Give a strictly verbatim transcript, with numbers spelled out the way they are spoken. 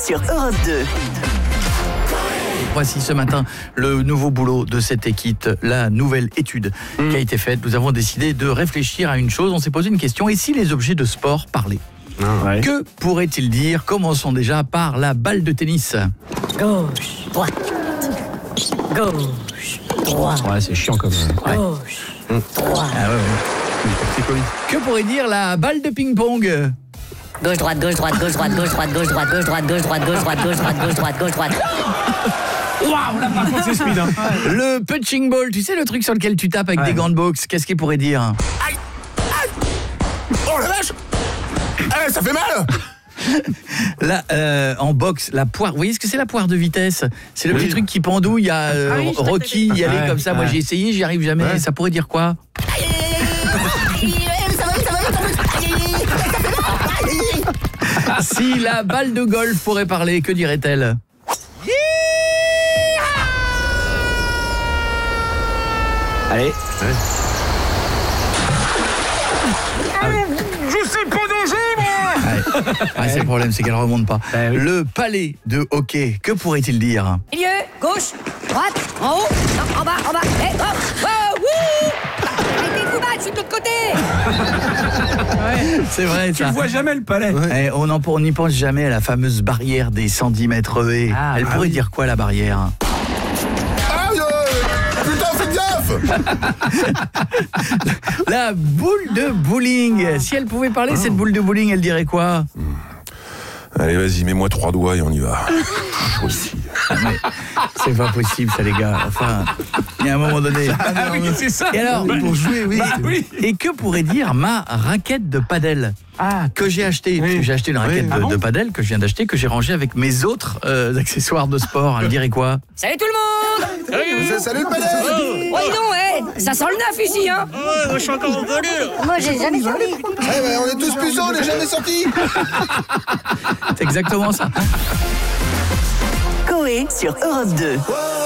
sur Europe deux. Voici ce matin le nouveau boulot de cette équipe, la nouvelle étude mmh. qui a été faite. Nous avons décidé de réfléchir à une chose. On s'est posé une question. Et si les objets de sport parlaient ? Ah, ouais. Que pourrait-il dire ? Commençons déjà par la balle de tennis. Gauche, droite, gauche, droite. Ouais, c'est chiant comme ça. Ouais. Gauche, mmh. droite. Ah, ouais, ouais. C'est cool. Que pourrait dire la balle de ping-pong ? Gauche, droite, gauche, droite, gauche, droite, gauche, droite, gauche, droite, gauche, droite, gauche, droite, gauche, droite, gauche, droite, gauche, droite, gauche, droite. Waouh, là par contre c'est speed. Hein. Le punching ball, tu sais le truc sur lequel tu tapes avec ouais. des gants de boxe, qu'est-ce qu'il pourrait dire ? Aïe, aïe. Oh la vache. Eh, ça fait mal. Là, euh, en boxe, la poire, vous voyez ce que c'est la poire de vitesse ? C'est le oui. petit truc qui pendouille, il y a euh, ah oui, Rocky y aller ouais, comme ça, ouais. moi j'ai essayé, j'y arrive jamais, ouais. ça pourrait dire quoi ? Si la balle de golf pourrait parler, que dirait-elle ? Allez. Ouais. Je sais pas nager, moi. Ouais. Ouais, c'est le problème, c'est qu'elle remonte pas. Bah, oui. Le palais de hockey, que pourrait-il dire ? Milieu, gauche, droite, en haut, non, en bas, en bas, et hop, oh, wouh ! Arrêtez de vous battre, je suis de l'autre côté. Ouais, c'est vrai, tu ça. Tu vois jamais le palais. Ouais. Eh, on n'y pense jamais à la fameuse barrière des cent dix mètres haies. Ah, Elle ah, pourrait oui. dire quoi, la barrière ? Aïe, putain, faites gaffe. La boule de bowling. Si elle pouvait parler, oh. cette boule de bowling, elle dirait quoi ? Allez, vas-y, mets-moi trois doigts et on y va. C'est pas possible, ça, les gars. Enfin, il y a un moment donné. Ah oui, c'est ça. Et alors, oui. pour jouer, oui. Bah, oui. Et que pourrait dire ma raquette de padel ? Ah, que j'ai acheté. Oui. J'ai acheté une raquette oui. de, ah bon de padel que je viens d'acheter, que j'ai rangée avec mes autres euh, accessoires de sport. Elle dirait quoi ? Salut tout le monde. Salut, Salut le padel. Oh, oh non, ouais, ça sent le neuf ici, hein. Ouais, moi je suis encore revenu. Moi j'ai jamais sorti. Eh ben, on est tous puissants, on n'est jamais sortis. C'est exactement ça. Coé sur Europe deux.